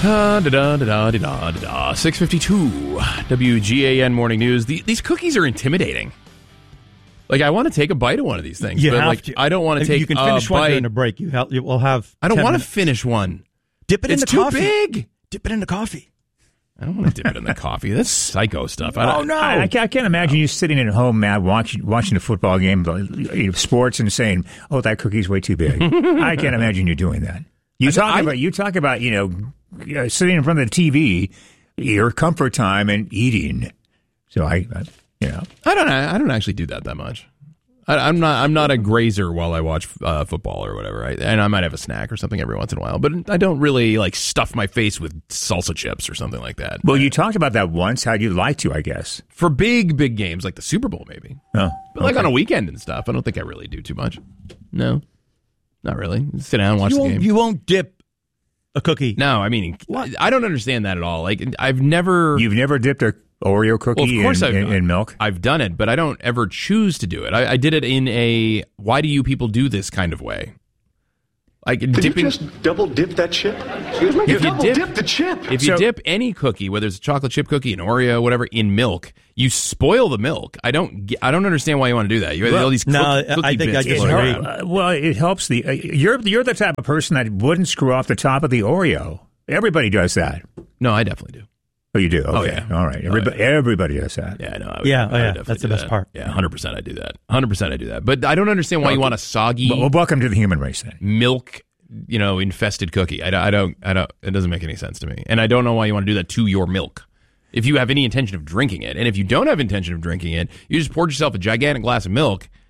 6:52 WGAN Morning News. These cookies are intimidating. Like, I want to take a bite of one of these things, but like, I don't want to take a bite. You can finish one during a break. You will have. I don't want to finish one. Dip it in the coffee. It's too big. Dip it in the coffee. I don't want to dip it in the coffee. That's psycho stuff. I can't imagine you sitting at home, Matt, watching a football game, sports, and saying, "Oh, that cookie's way too big." I can't imagine you doing that. You talk about sitting in front of the TV, your comfort time and eating. So I don't actually do that much. I'm not a grazer while I watch football or whatever, right? And I might have a snack or something every once in a while, but I don't really like stuff my face with salsa chips or something like that. Well, you talked about that once. How'd you like to? I guess for big games like the Super Bowl, maybe. Oh, but like on a weekend and stuff, I don't think I really do too much. No, not really. Sit down and watch the game. You won't dip a cookie. No, I mean, what? I don't understand that at all. Like, you've never dipped a Oreo cookie in milk? I've done it, but I don't ever choose to do it. I did it in a why do you people do this kind of way. Like dipping, you just double dip that chip? Excuse me? Dip the chip. If you dip any cookie, whether it's a chocolate chip cookie, an Oreo, whatever, in milk, you spoil the milk. I don't understand why you want to do that. You have all these cookie bits. It helps you're the type of person that wouldn't screw off the top of the Oreo. Everybody does that. No, I definitely do. Oh, you do? Okay. Oh, yeah. All right. Everybody does that. Yeah, no. That's the best part. Yeah, 100% I do that. 100% I do that. But I don't understand why you want a soggy... Well, welcome to the human race, then. Milk, infested cookie. I don't... It doesn't make any sense to me. And I don't know why you want to do that to your milk. If you have any intention of drinking it. And if you don't have intention of drinking it, you just poured yourself a gigantic glass of milk